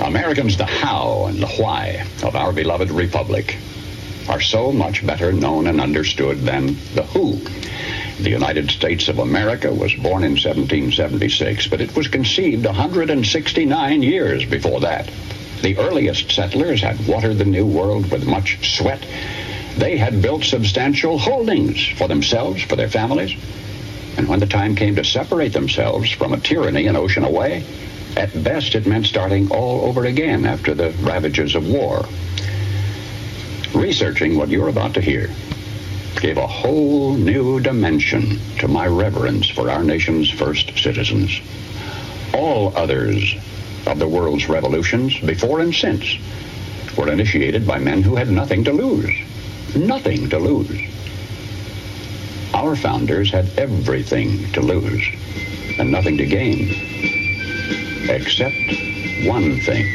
Americans, the how and the why of our beloved republic are so much better known and understood than the who. The United States of America was born in 1776, but it was conceived 169 years before that. The earliest settlers had watered the New World with much sweat. They had built substantial holdings for themselves, for their families. And when the time came to separate themselves from a tyranny an ocean away, at best it meant starting all over again after the ravages of war. Researching what you're about to hear gave a whole new dimension to my reverence for our nation's first citizens. All others of the world's revolutions, before and since, were initiated by men who had nothing to lose. Nothing to lose. Our founders had everything to lose and nothing to gain, except one thing.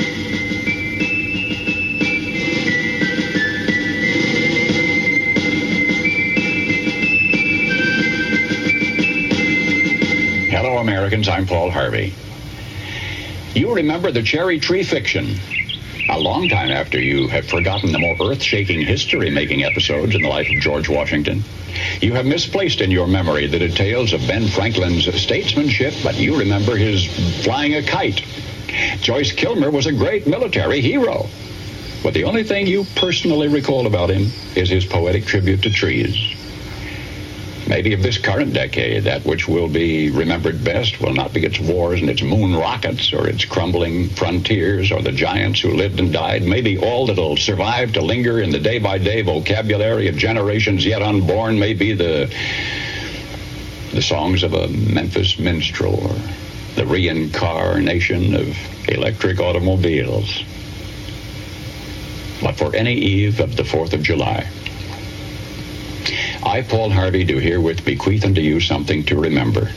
Hello, Americans. I'm Paul Harvey. You remember the cherry tree fiction. A long time after you have forgotten the more earth-shaking history-making episodes in the life of George Washington. You have misplaced in your memory the details of Ben Franklin's statesmanship, but you remember his flying a kite. Joyce Kilmer was a great military hero. But the only thing you personally recall about him is his poetic tribute to trees. Maybe of this current decade, that which will be remembered best will not be its wars and its moon rockets or its crumbling frontiers or the giants who lived and died. Maybe all that'll survive to linger in the day-by-day vocabulary of generations yet unborn may be the songs of a Memphis minstrel or the reincarnation of electric automobiles. But for any eve of the 4th of July, I, Paul Harvey, do herewith bequeath unto you something to remember.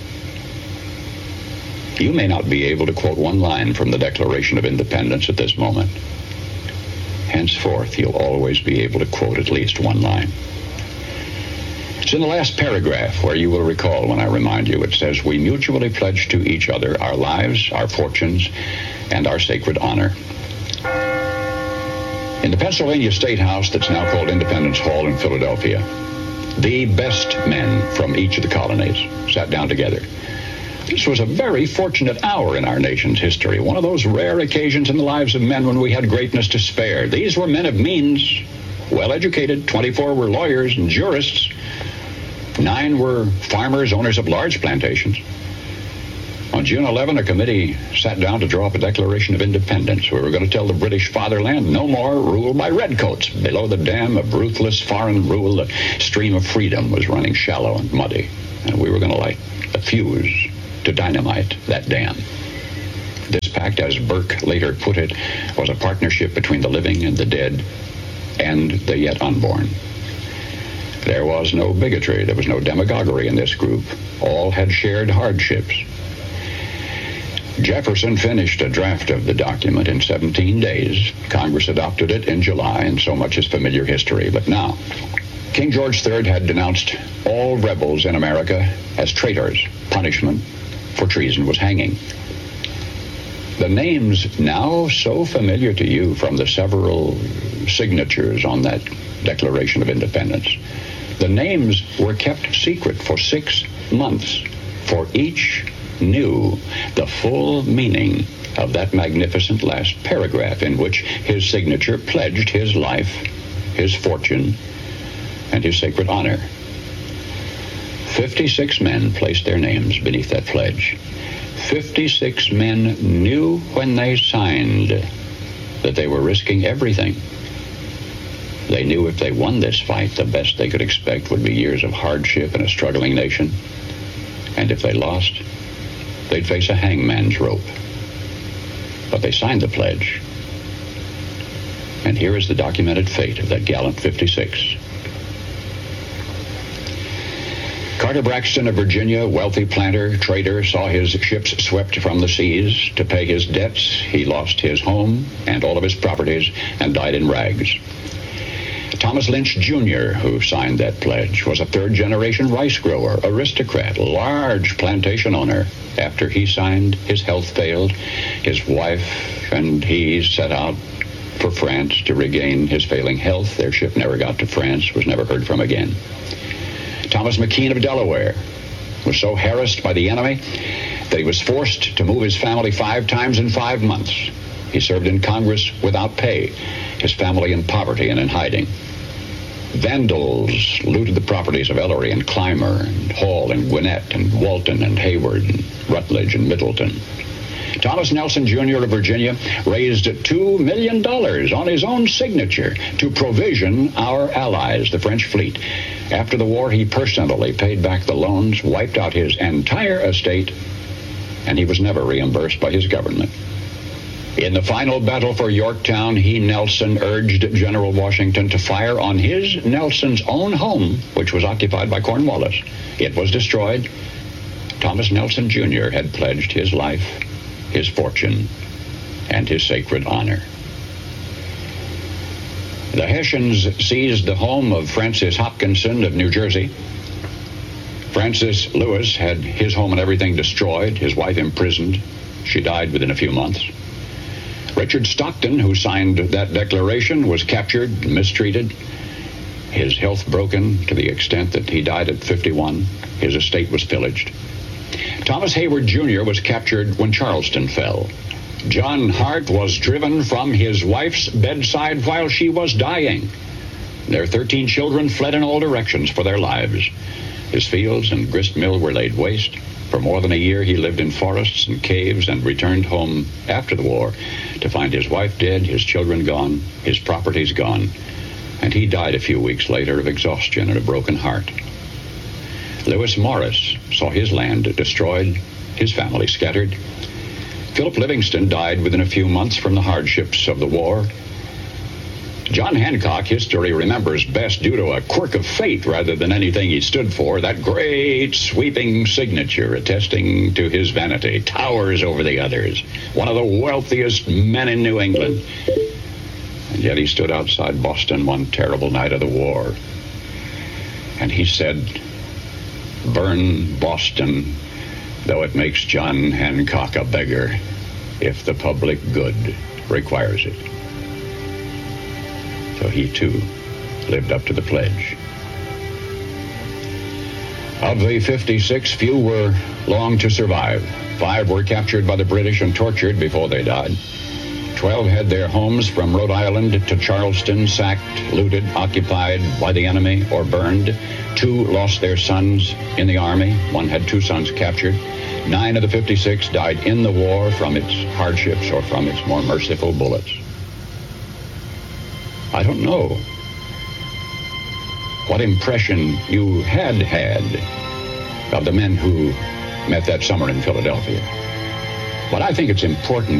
You may not be able to quote one line from the Declaration of Independence at this moment. Henceforth, you'll always be able to quote at least one line. It's in the last paragraph where you will recall when I remind you. It says, "We mutually pledge to each other our lives, our fortunes, and our sacred honor." In the Pennsylvania State House that's now called Independence Hall in Philadelphia, the best men from each of the colonies sat down together. This was a very fortunate hour in our nation's history, one of those rare occasions in the lives of men when we had greatness to spare. These were men of means, well-educated. 24 were lawyers and jurists. 9 were farmers, owners of large plantations. On June 11, a committee sat down to draw up a Declaration of Independence. We were going to tell the British fatherland no more rule by redcoats. Below the dam of ruthless foreign rule, the stream of freedom was running shallow and muddy. And we were going to light a fuse to dynamite that dam. This pact, as Burke later put it, was a partnership between the living and the dead and the yet unborn. There was no bigotry. There was no demagoguery in this group. All had shared hardships. Jefferson finished a draft of the document in 17 days. Congress adopted it in July, and so much is familiar history. But now, King George III had denounced all rebels in America as traitors. Punishment for treason was hanging. The names now so familiar to you from the several signatures on that Declaration of Independence, the names were kept secret for 6 months, for each knew the full meaning of that magnificent last paragraph in which his signature pledged his life, his fortune, and his sacred honor. 56 men placed their names beneath that pledge. 56 men knew when they signed that they were risking everything. They knew if they won this fight, the best they could expect would be years of hardship in a struggling nation. And if they lost, they'd face a hangman's rope. But they signed the pledge. And here is the documented fate of that gallant 56. Carter Braxton of Virginia, wealthy planter, trader, saw his ships swept from the seas. To pay his debts, he lost his home and all of his properties and died in rags. Thomas Lynch Jr., who signed that pledge, was a third-generation rice grower, aristocrat, large plantation owner. After he signed, his health failed. His wife and he set out for France to regain his failing health. Their ship never got to France, was never heard from again. Thomas McKean of Delaware was so harassed by the enemy that he was forced to move his family 5 times in 5 months. He served in Congress without pay, his family in poverty and in hiding. Vandals looted the properties of Ellery and Clymer and Hall and Gwinnett and Walton and Hayward and Rutledge and Middleton. Thomas Nelson Jr. of Virginia raised $2 million on his own signature to provision our allies, the French fleet. After the war, he personally paid back the loans, wiped out his entire estate, and he was never reimbursed by his government. In the final battle for Yorktown, Nelson urged General Washington to fire on Nelson's own home, which was occupied by Cornwallis. It was destroyed. Thomas Nelson Jr. had pledged his life, his fortune, and his sacred honor. The Hessians seized the home of Francis Hopkinson of New Jersey. Francis Lewis had his home and everything destroyed, his wife imprisoned. She died within a few months. Richard Stockton, who signed that declaration, was captured, mistreated, his health broken to the extent that he died at 51. His estate was pillaged. Thomas Hayward Jr. was captured when Charleston fell. John Hart was driven from his wife's bedside while she was dying. Their 13 children fled in all directions for their lives. His fields and grist mill were laid waste. For more than a year, he lived in forests and caves and returned home after the war to find his wife dead, his children gone, his properties gone, and he died a few weeks later of exhaustion and a broken heart. Lewis Morris saw his land destroyed, his family scattered. Philip Livingston died within a few months from the hardships of the war. John Hancock, history remembers best due to a quirk of fate rather than anything he stood for. That great sweeping signature attesting to his vanity towers over the others. One of the wealthiest men in New England. And yet he stood outside Boston one terrible night of the war. And he said, "Burn Boston, though it makes John Hancock a beggar, if the public good requires it." So he, too, lived up to the pledge. Of the 56, few were long to survive. 5 were captured by the British and tortured before they died. 12 had their homes from Rhode Island to Charleston sacked, looted, occupied by the enemy, or burned. 2 lost their sons in the army. 1 had 2 sons captured. 9 of the 56 died in the war from its hardships or from its more merciful bullets. I don't know what impression you had of the men who met that summer in Philadelphia, but I think it's important